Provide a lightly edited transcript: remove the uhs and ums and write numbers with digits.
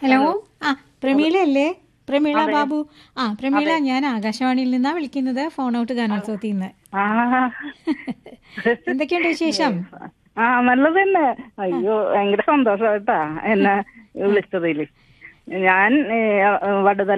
Hello. ആ പ്രമീള അല്ലേ? പ്രമീള അതെ ബാബു. ആ പ്രമീള, അതെ. ഞാൻ ആകാശവാണിയിൽ നിന്നാ വിളിക്കുന്നത്, ഫോൺ ഔട്ട് ഗാനോത്സവത്തിൽ നിന്ന്. ആ എന്തൊക്കെയുണ്ട് വിശേഷം? നല്ലത് തന്നെ. അയ്യോ ഭയങ്കര സന്തോഷം കേട്ടാ എന്നെ വിളിച്ചതില്. ഞാൻ വടുതല